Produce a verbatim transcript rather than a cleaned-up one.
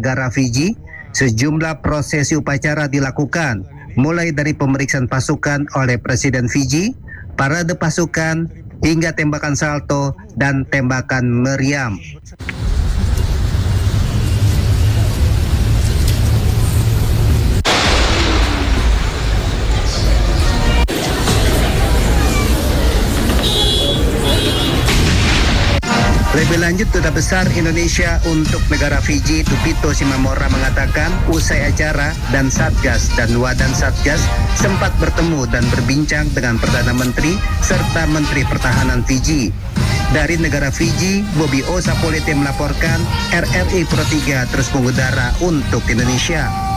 negara Fiji, sejumlah prosesi upacara dilakukan, mulai dari pemeriksaan pasukan oleh Presiden Fiji, parade pasukan, hingga tembakan salto dan tembakan meriam. Lebih lanjut, Duta Besar Indonesia untuk negara Fiji, Tupito Simamora, mengatakan usai acara dan Satgas dan Wadan Satgas sempat bertemu dan berbincang dengan Perdana Menteri serta Menteri Pertahanan Fiji. Dari negara Fiji, Bobby Osapolite melaporkan R R I Pro tiga terus mengudara untuk Indonesia.